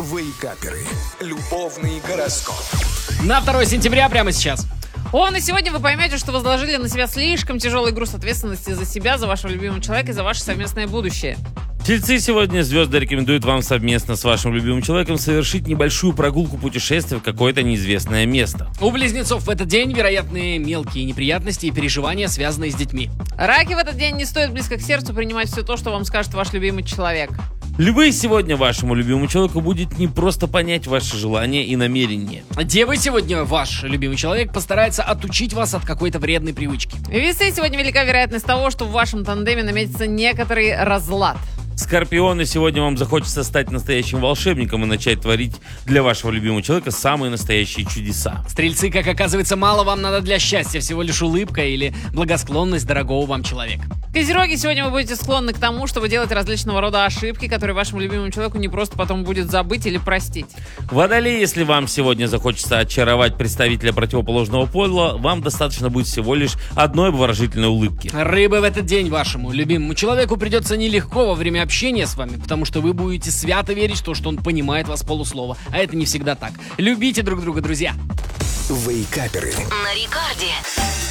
Вейкаперы. Любовный гороскоп. На 2 сентября прямо сейчас. И сегодня вы поймете, что возложили на себя слишком тяжелый груз ответственности за себя, за вашего любимого человека и за ваше совместное будущее. Тельцы, сегодня звезды рекомендуют вам совместно с вашим любимым человеком совершить небольшую прогулку путешествия в какое-то неизвестное место. У близнецов в этот день вероятны мелкие неприятности и переживания, связанные с детьми. Раки, в этот день не стоит близко к сердцу принимать все то, что вам скажет ваш любимый человек. Львы, сегодня вашему любимому человеку будет не просто понять ваши желания и намерения. Девы, сегодня ваш любимый человек постарается отучить вас от какой-то вредной привычки. Весы, сегодня велика вероятность того, что в вашем тандеме наметится некоторый разлад. Скорпионы, сегодня вам захочется стать настоящим волшебником и начать творить для вашего любимого человека самые настоящие чудеса. Стрельцы, как оказывается, мало вам надо для счастья, всего лишь улыбка или благосклонность дорогого вам человека. Козероги, сегодня вы будете склонны к тому, чтобы делать различного рода ошибки, которые вашему любимому человеку не просто потом будет забыть или простить. Водолей, если вам сегодня захочется очаровать представителя противоположного пола, вам достаточно будет всего лишь одной обворожительной улыбки. Рыбы, в этот день вашему любимому человеку придется нелегко во время общения с вами, потому что вы будете свято верить в то, что он понимает вас полуслова. А это не всегда так. Любите друг друга, друзья. Вейкаперы. На рекорде.